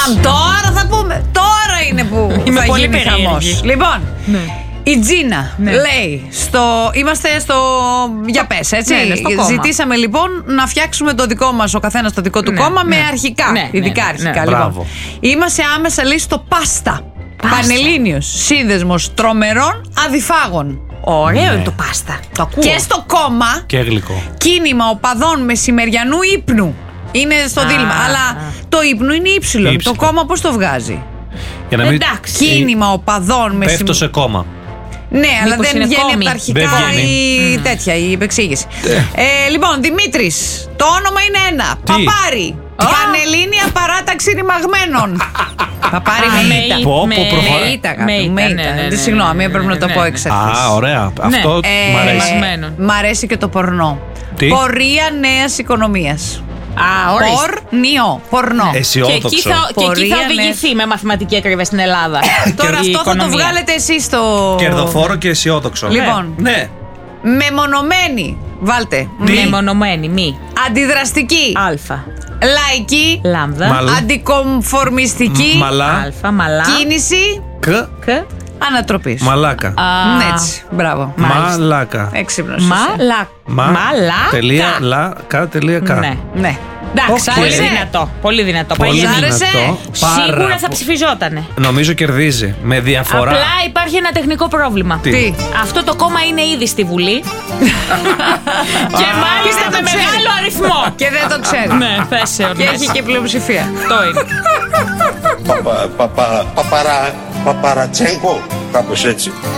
Τώρα θα πούμε. Τώρα είναι που Είμαι θα πολύ γίνει περίεργη. χαμός. Λοιπόν, η Τζίνα λέει είμαστε στο. Για πες, έτσι. Ναι, στο κόμμα. Ζητήσαμε λοιπόν να φτιάξουμε το δικό μας, ο καθένας το δικό του κόμμα με αρχικά. Ειδικά αρχικά. Λοιπόν. Μπράβο. Είμαστε άμεσα, λέει, στο Πάστα. Πανελλήνιος Σύνδεσμος Τρομερών Αδιφάγων. Ωραίο είναι το πάστα. Το ακούω. Και στο κόμμα Και γλυκό. κίνημα οπαδών μεσημεριανού ύπνου. Είναι στο δίλημα. Αλλά το ύπνο είναι ύψιλον. Το κόμμα πώς το βγάζει? Για να μην Εντάξει. Κίνημα οπαδών πέφτω σε κόμμα. Ναι, αλλά Μήπως δεν είναι βγαίνει από κόμι? τα αρχικά Δεν βγαίνει. η τέτοια, η επεξήγηση. Λοιπόν, Δημήτρης, το όνομα είναι ένα. Τι? Παπάρι. Πανελλήνια Παράταξη Ρημαγμένων. Παπάρι με ήττα. Με ήττα, αγάπη. Με ήττα. Συγγνώμη, έπρεπε να το πω εξ αρχής. Α, ωραία. Αυτό μ' αρέσει. Μ' αρέσει και το πορνό. Τι? Πορεία νέας οικονομίας. Α, ορίστε. Πορνίο, πορνό. Και Αισιόδοξο. εκεί θα οδηγηθεί με μαθηματική ακρίβεια στην Ελλάδα. Τώρα Η αυτό θα το οικονομία. βγάλετε εσείς στο. Κερδοφόρο και αισιόδοξο. Λοιπόν. Ναι. Μεμονωμένη. Βάλτε. Μεμονωμένη, μη. Αντιδραστική. Αλφα. Λαϊκή. Λάμδα. Μαλ. Αντικομφορμιστική. Μαλά. Αλφα, μαλά. Κίνηση Κ. ανατροπής. Μαλάκα. Έτσι. Μπράβο. Μαλάκα. Έξυπνος. είσαι. Μαλάκα. Τελεία λακα. Τελεία κα. Ναι. Ναι. Εντάξει, πολύ άρεσε. δυνατό. Πολύ δυνατό. Πολύ Παγιανή. άρεσε. δυνατό. Σίγουρα θα ψηφιζότανε. Νομίζω κερδίζει. Με διαφορά. Απλά υπάρχει ένα τεχνικό πρόβλημα. Τι? Αυτό το κόμμα είναι ήδη στη Βουλή. Και μάλιστα δεν το με ξέρει. μεγάλο αριθμό. Και δεν το ξέρει. Ναι, θέσε Και έχει και πλειοψηφία. Αυτό είναι. Παπαρατσέγκο, κάπως έτσι.